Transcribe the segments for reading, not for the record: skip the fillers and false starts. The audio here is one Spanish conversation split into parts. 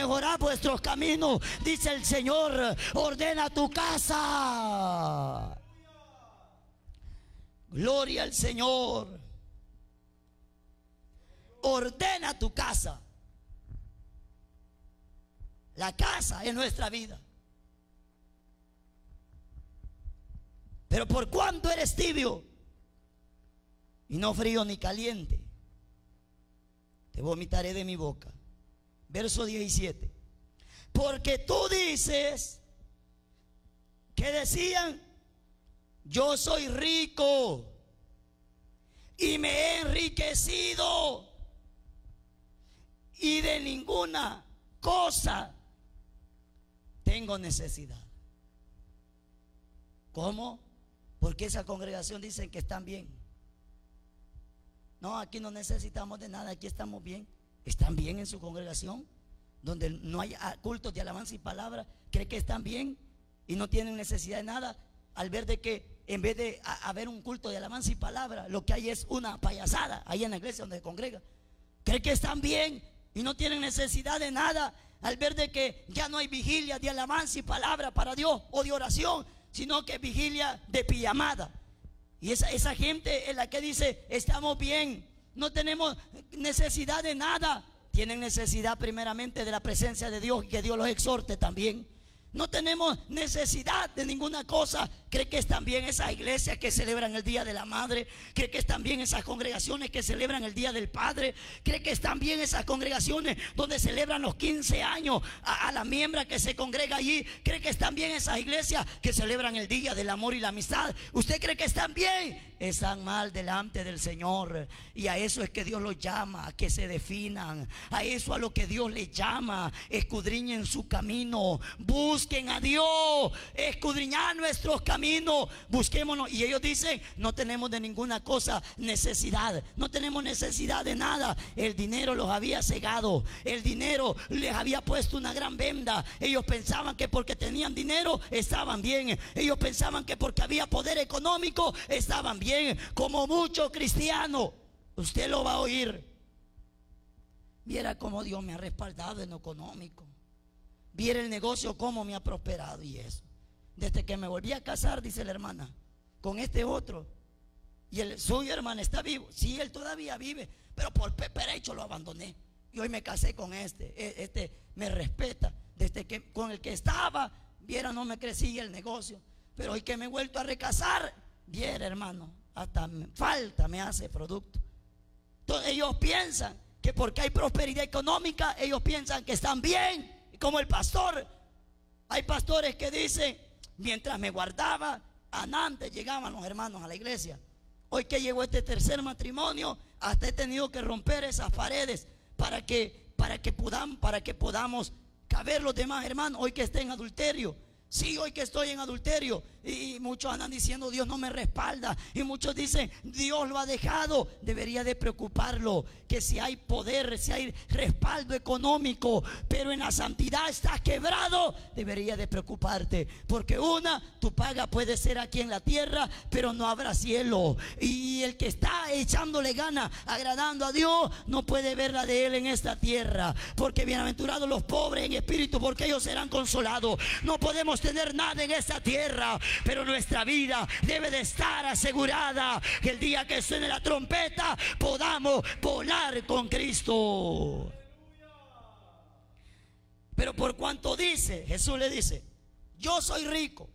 mejorar vuestros caminos, dice el Señor. Ordena tu casa. Gloria al Señor. Ordena tu casa. La casa es nuestra vida. Pero por cuanto eres tibio y no frío ni caliente, te vomitaré de mi boca. Verso 17. Porque tú dices, que decían, yo soy rico y me he enriquecido y de ninguna cosa tengo necesidad. ¿Cómo? Porque esa congregación dicen que están bien. No, aquí no necesitamos de nada, aquí estamos bien. ¿Están bien en su congregación? Donde no hay cultos de alabanza y palabra, ¿cree que están bien y no tienen necesidad de nada? Al ver de que en vez de haber un culto de alabanza y palabra, lo que hay es una payasada ahí en la iglesia donde se congrega. ¿Cree que están bien y no tienen necesidad de nada? Al ver de que ya no hay vigilia de alabanza y palabra para Dios o de oración, sino que vigilia de pijamada. Y esa gente es la que dice, estamos bien, no tenemos necesidad de nada. Tienen necesidad primeramente de la presencia de Dios y que Dios los exhorte también. No tenemos necesidad de ninguna cosa. ¿Cree que están bien esas iglesias que celebran el Día de la Madre? ¿Cree que están bien esas congregaciones que celebran el Día del Padre? ¿Cree que están bien esas congregaciones donde celebran los 15 años a la miembra que se congrega allí? ¿Cree que están bien esas iglesias que celebran el Día del Amor y la Amistad? ¿Usted cree que están bien? Están mal delante del Señor. Y a eso es que Dios los llama, a que se definan. A eso a lo que Dios les llama. Escudriñen su camino. Busquen a Dios. Escudriñar nuestros caminos. Busquémonos. Y ellos dicen, no tenemos de ninguna cosa necesidad. No tenemos necesidad de nada. El dinero los había cegado. El dinero les había puesto una gran venda. Ellos pensaban que porque tenían dinero estaban bien. Ellos pensaban que porque había poder económico estaban bien. Como muchos cristianos, usted lo va a oír. Viera cómo Dios me ha respaldado en lo económico. Viera el negocio cómo me ha prosperado y eso. Desde que me volví a casar, dice la hermana, con este otro. Y el suyo, hermana, está vivo. Sí, él todavía vive, pero por peperecho lo abandoné. Y hoy me casé con este. Este me respeta. Desde que con el que estaba, viera, no me crecía el negocio. Pero hoy que me he vuelto a recasar, viera, hermano, hasta falta me hace producto. Entonces ellos piensan que porque hay prosperidad económica, ellos piensan que están bien. Y como el pastor, hay pastores que dicen, mientras me guardaba, antes llegaban los hermanos a la iglesia. Hoy que llegó este tercer matrimonio, hasta he tenido que romper esas paredes para que podamos caber los demás hermanos. Hoy que esté en adulterio. Sí, hoy que estoy en adulterio. Y muchos andan diciendo, Dios no me respalda. Y muchos dicen, Dios lo ha dejado. Debería de preocuparlo que si hay poder, si hay respaldo económico, pero en la santidad estás quebrado, debería de preocuparte. Porque tu paga puede ser aquí en la tierra, pero no habrá cielo. Y el que está echándole ganas, agradando a Dios, no puede ver la de él en esta tierra. Porque bienaventurados los pobres en espíritu, porque ellos serán consolados. No podemos tener nada en esta tierra, pero nuestra vida debe de estar asegurada, que el día que suene la trompeta podamos volar con Cristo. Pero por cuanto dice, Jesús le dice, yo soy rico.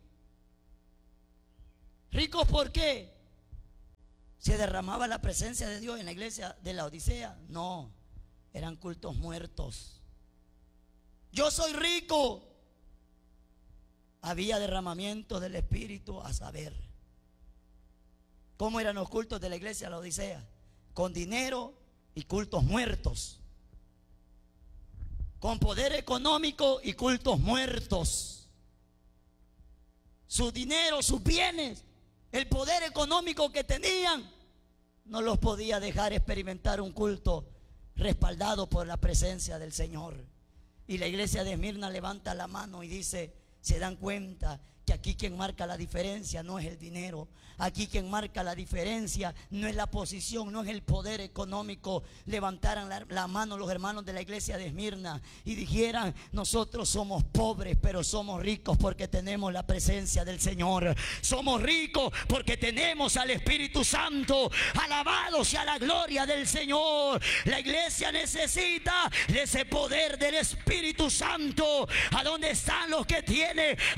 ¿Rico por qué? ¿Se derramaba la presencia de Dios en la iglesia de la Odisea? No, eran cultos muertos. Yo soy rico. Había derramamiento del Espíritu, a saber. ¿Cómo eran los cultos de la iglesia de la Odisea? Con dinero y cultos muertos. Con poder económico y cultos muertos. Su dinero, sus bienes, el poder económico que tenían, no los podía dejar experimentar un culto respaldado por la presencia del Señor. Y la iglesia de Esmirna levanta la mano y dice, se dan cuenta que aquí quien marca la diferencia no es el dinero. Aquí quien marca la diferencia no es la posición, no es el poder económico. Levantaran la mano los hermanos de la iglesia de Esmirna y dijeran: nosotros somos pobres, pero somos ricos porque tenemos la presencia del Señor. Somos ricos porque tenemos al Espíritu Santo. Alabado sea la gloria del Señor. La iglesia necesita de ese poder del Espíritu Santo. ¿A dónde están los que tienen